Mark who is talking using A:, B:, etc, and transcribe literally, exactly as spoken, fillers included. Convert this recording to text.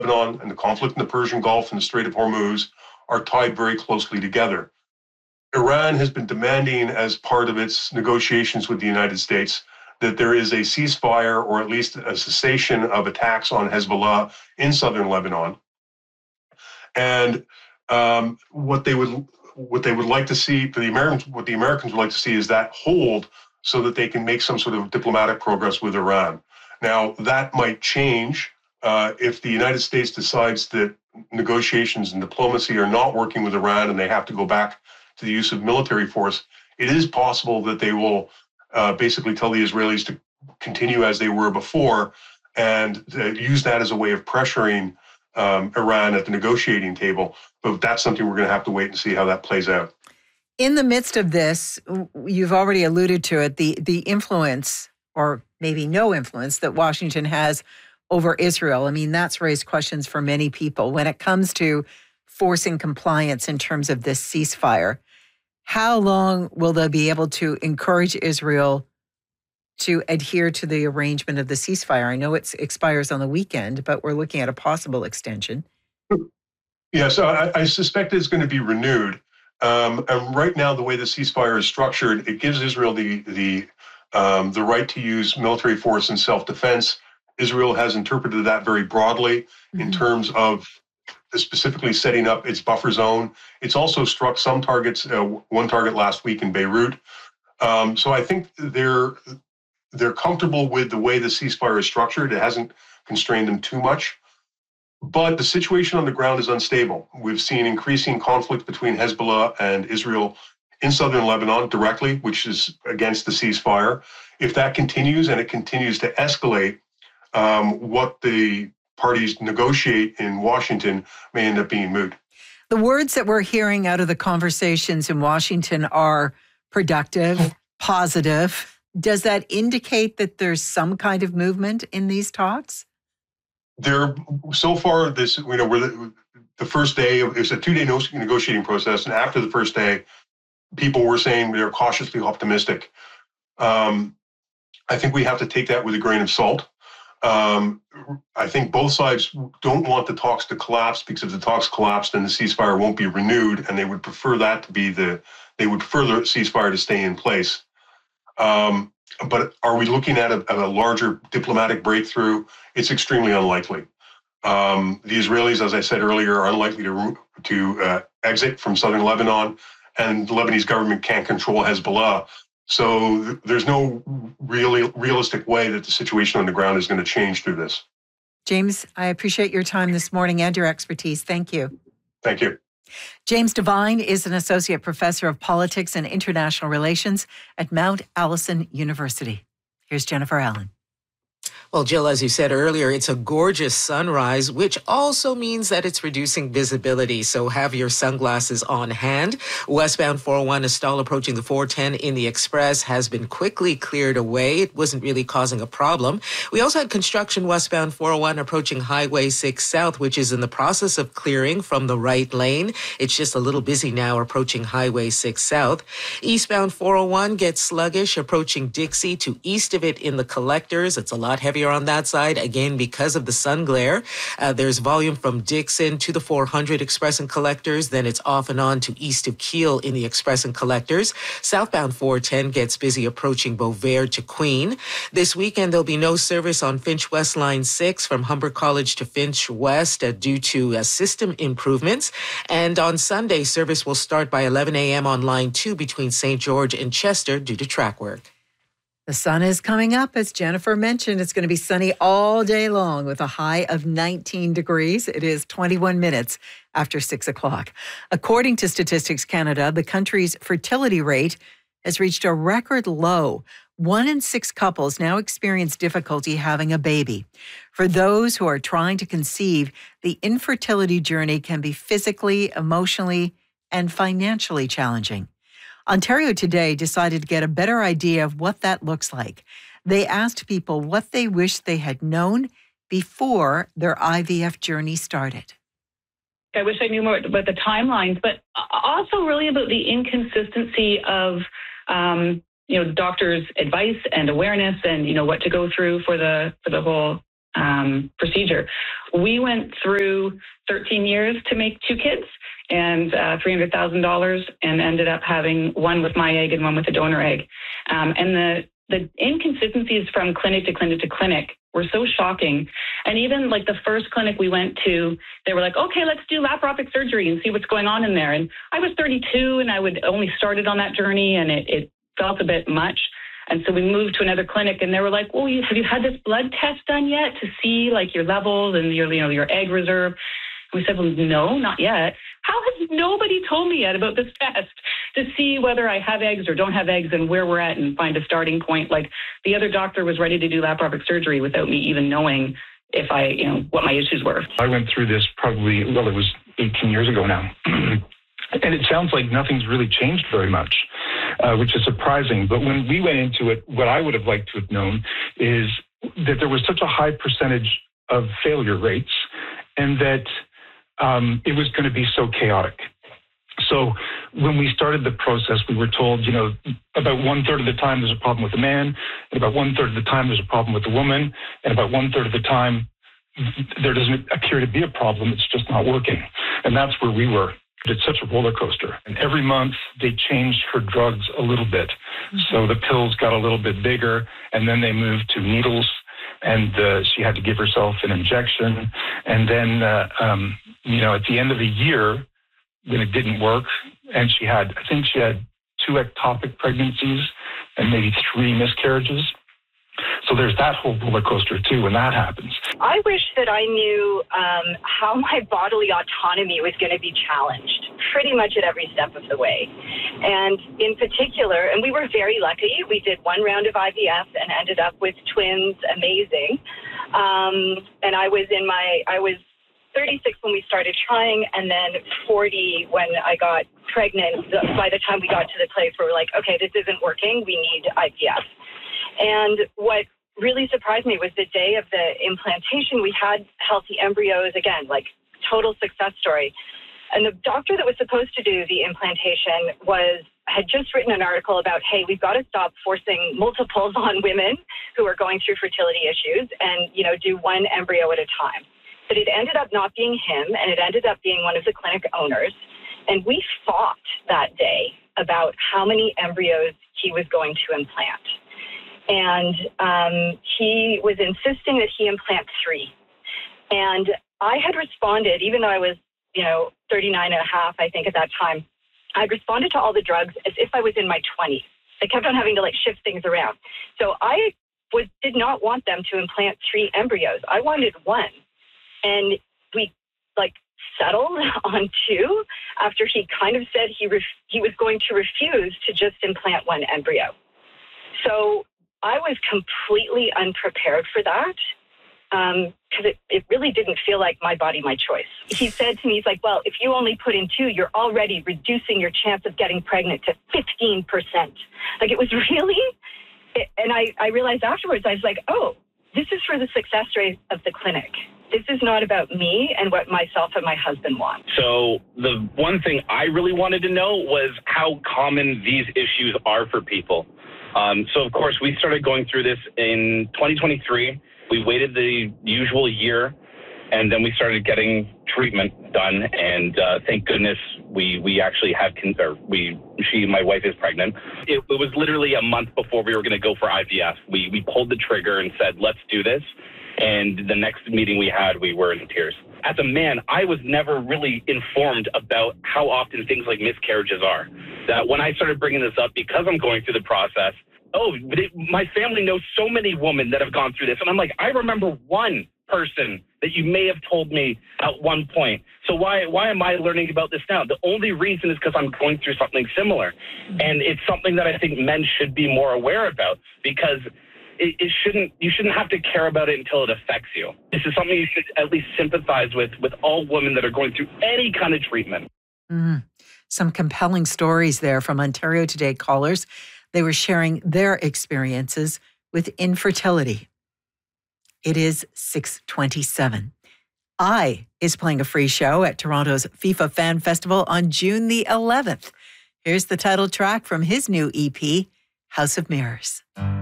A: Lebanon and the conflict in the Persian Gulf and the Strait of Hormuz are tied very closely together. Iran has been demanding, as part of its negotiations with the United States, that there is a ceasefire or at least a cessation of attacks on Hezbollah in southern Lebanon. And um, what they would what they would like to see for the Americans, what the Americans would like to see is that hold so that they can make some sort of diplomatic progress with Iran. Now, that might change uh, if the United States decides that negotiations and diplomacy are not working with Iran and they have to go back to the use of military force. It is possible that they will uh, basically tell the Israelis to continue as they were before and uh, use that as a way of pressuring um, Iran at the negotiating table. But that's something we're going to have to wait and see how that plays out.
B: In the midst of this, you've already alluded to it, the, the influence, or maybe no influence, that Washington has over Israel. I mean, that's raised questions for many people when it comes to forcing compliance in terms of this ceasefire. How long will they be able to encourage Israel to adhere to the arrangement of the ceasefire? I know it expires on the weekend, but we're looking at a possible extension.
A: Yeah, so I, I suspect it's going to be renewed. Um, and right now, the way the ceasefire is structured, it gives Israel the the um, the right to use military force in self-defense. Israel has interpreted that very broadly mm-hmm. in terms of specifically setting up its buffer zone. It's also struck some targets, uh, one target last week in Beirut. Um, so I think they're they're comfortable with the way the ceasefire is structured. It hasn't constrained them too much. But the situation on the ground is unstable. We've seen increasing conflict between Hezbollah and Israel in southern Lebanon directly, which is against the ceasefire. If that continues and it continues to escalate, um, what the parties negotiate in Washington may end up being moot.
B: The words that we're hearing out of the conversations in Washington are productive, positive. Does that indicate that there's some kind of movement in these talks?
A: There, so far, this, you know, we're the, the first day, of, it's a two-day negotiating process, and after the first day, people were saying they're cautiously optimistic. Um, I think we have to take that with a grain of salt. Um, I think both sides don't want the talks to collapse, because if the talks collapse, then the ceasefire won't be renewed, and they would prefer that to be the, they would prefer the ceasefire to stay in place. Um, but are we looking at a, at a larger diplomatic breakthrough? It's extremely unlikely. Um, the Israelis, as I said earlier, are unlikely to, to uh, exit from southern Lebanon, and the Lebanese government can't control Hezbollah. So th- there's no really realistic way that the situation on the ground is going to change through this.
B: James, I appreciate your time this morning and your expertise. Thank you.
A: Thank you.
B: James Devine is an associate professor of politics and international relations at Mount Allison University. Here's Jennifer Allen.
C: Well, Jill, as you said earlier, it's a gorgeous sunrise, which also means that it's reducing visibility. So have your sunglasses on hand. Westbound four oh one, a stall approaching the four ten in the Express has been quickly cleared away. It wasn't really causing a problem. We also had construction westbound four oh one approaching Highway six South, which is in the process of clearing from the right lane. It's just a little busy now approaching Highway six South. Eastbound four oh one gets sluggish approaching Dixie to east of it in the collectors. It's a lot heavier on that side, again, because of the sun glare. Uh, there's volume from Dixon to the four hundred Express and Collectors. Then it's off and on to east of Kiel in the Express and Collectors. Southbound four ten gets busy approaching Beauvais to Queen. This weekend, there'll be no service on Finch West Line six from Humber College to Finch West uh, due to uh, system improvements. And on Sunday, service will start by eleven a.m. on Line two between Saint George and Chester due to track work.
B: The sun is coming up, as Jennifer mentioned. It's going to be sunny all day long with a high of nineteen degrees. It is twenty-one minutes after six o'clock. According to Statistics Canada, the country's fertility rate has reached a record low. One in six couples now experience difficulty having a baby. For those who are trying to conceive, the infertility journey can be physically, emotionally, and financially challenging. Ontario Today decided to get a better idea of what that looks like. They asked people what they wish they had known before their I V F journey started.
D: I wish I knew more about the timelines, but also really about the inconsistency of, um, you know, doctors' advice and awareness, and you know what to go through for the for the whole um, procedure. We went through thirteen years to make two kids and uh, three hundred thousand dollars, and ended up having one with my egg and one with a donor egg. Um, and the, the inconsistencies from clinic to clinic to clinic were so shocking. And even like the first clinic we went to, they were like, okay, let's do laparoscopic surgery and see what's going on in there. And I was thirty-two and I would only started on that journey, and it, it felt a bit much. And so we moved to another clinic, and they were like, well, you, have you had this blood test done yet to see like your levels and your, you know, your egg reserve? We said, well, no, not yet. How has nobody told me yet about this test to see whether I have eggs or don't have eggs and where we're at and find a starting point? Like the other doctor was ready to do laparoscopic surgery without me even knowing if I, you know, what my issues were.
E: I went through this probably, well, it was eighteen years ago now. And it sounds like nothing's really changed very much, uh, which is surprising. But when we went into it, what I would have liked to have known is that there was such a high percentage of failure rates, and that um, it was going to be so chaotic. So when we started the process, we were told, you know, about one third of the time there's a problem with the man, and about one third of the time there's a problem with the woman, and about one third of the time there doesn't appear to be a problem, it's just not working. And that's where we were. It's such a roller coaster. And every month they changed her drugs a little bit. Mm-hmm. So the pills got a little bit bigger, and then they moved to needles, and uh, she had to give herself an injection. And then, uh, um, you know, at the end of the year, when it didn't work, and she had, I think she had two ectopic pregnancies and maybe three miscarriages. So there's that whole roller coaster too when that happens.
F: I wish that I knew um, how my bodily autonomy was going to be challenged pretty much at every step of the way. And in particular, and we were very lucky, we did one round of I V F and ended up with twins, amazing. Um, and I was in my, I was thirty-six when we started trying, and then forty when I got pregnant. By the time we got to the place where we're like, okay, this isn't working, we need I V F. And what really surprised me was the day of the implantation, we had healthy embryos, again, like total success story. And the doctor that was supposed to do the implantation was had just written an article about, hey, we've got to stop forcing multiples on women who are going through fertility issues and, you know, do one embryo at a time. But it ended up not being him, and it ended up being one of the clinic owners. And we fought that day about how many embryos he was going to implant. And um, he was insisting that he implant three. And I had responded, even though I was, you know, thirty-nine and a half, I think at that time, I responded to all the drugs as if I was in my twenties. I kept on having to like shift things around. So I was, did not want them to implant three embryos. I wanted one. And we like settled on two after he kind of said he ref- he was going to refuse to just implant one embryo. So I was completely unprepared for that because um, it, it really didn't feel like my body, my choice. He said to me, he's like, well, if you only put in two, you're already reducing your chance of getting pregnant to fifteen percent. Like it was really, it, and I, I realized afterwards, I was like, oh, this is for the success rate of the clinic. This is not about me and what myself and my husband want.
G: So the one thing I really wanted to know was how common these issues are for people. Um, so, of course, we started going through this in twenty twenty-three. We waited the usual year, and then we started getting treatment done. And uh, thank goodness we we actually had, con- or we, she, my wife is pregnant. It, it was literally a month before we were going to go for I V F. We, we pulled the trigger and said, let's do this. And the next meeting we had, we were in tears. As a man, I was never really informed about how often things like miscarriages are. That when I started bringing this up, because I'm going through the process, oh, they, my family knows so many women that have gone through this. And I'm like, I remember one person that you may have told me at one point. So why why am I learning about this now? The only reason is because I'm going through something similar. And it's something that I think men should be more aware about, because It, it shouldn't, you shouldn't have to care about it until it affects you. This is something you should at least sympathize with, with all women that are going through any kind of treatment.
B: Mm. Some compelling stories there from Ontario Today callers. They were sharing their experiences with infertility. It is six twenty-seven. I is playing a free show at Toronto's FIFA Fan Festival on June the eleventh. Here's the title track from his new E P, House of Mirrors.